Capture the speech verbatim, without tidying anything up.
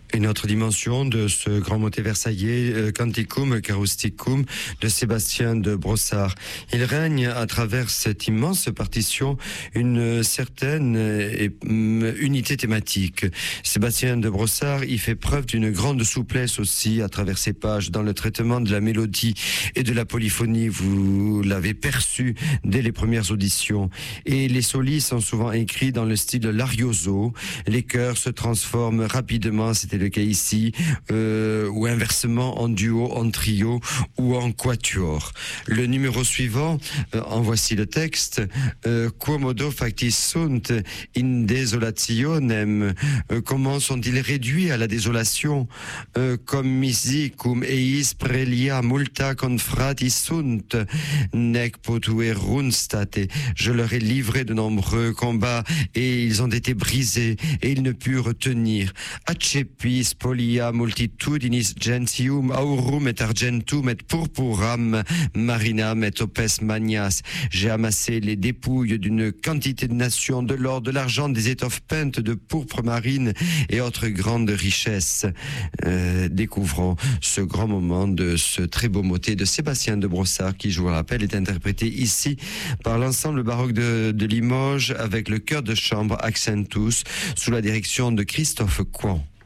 Une autre dimension de ce grand motet versaillais, euh, Canticum Causticum de Sébastien de Brossard. Il règne à travers cette immense partition une certaine euh, unité thématique. Sébastien de Brossard y fait preuve d'une grande souplesse aussi à travers ses pages dans le traitement de la mélodie et de la polyphonie. Vous l'avez perçu dès les premières auditions. Et les solis sont souvent écrits dans le style l'arioso. Les chœurs se transforment rapidement, c'était le cas ici, euh, ou inversement en duo, en trio ou en quatuor. Le numéro suivant, euh, en voici le texte, euh, Quomodo factis sunt in desolationem. Euh, comment sont-ils réduits à la désolation? euh, Comme misi cum eis prelia multa confrati sunt, nec potuerunt state. Je leur ai livré de nombreux combats et ils ont été brisés et ils ne purent tenir. Accepis polia multitudinis gentium aurum et argentum et purpuram marinam et opes magnas. J'ai amassé les dépouilles d'une quantité de nations, de l'or, de l'argent, des étoffes peintes, de pourpre marine et autres grandes richesses. Euh, découvrons ce grand moment de ce très beau motet de Sébastien de Brossard qui, je vous le rappelle, est interprété ici par l'ensemble baroque de, de Limoges avec le chœur de chambre Accentus sous la direction de Christophe Coin.